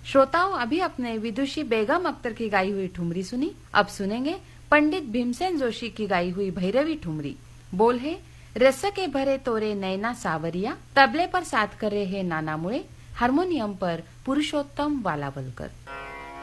श्रोताओं, अभी अपने विदुषी बेगम अख्तर की गाई हुई ठुमरी सुनी। अब सुनेंगे पंडित भीमसेन जोशी की गाई हुई भैरवी ठुमरी। बोल है रस के भरे तोरे नैना सावरिया। तबले पर साथ कर रहे हैं नाना मुळे, हारमोनियम पर पुरुषोत्तम वालावलकर।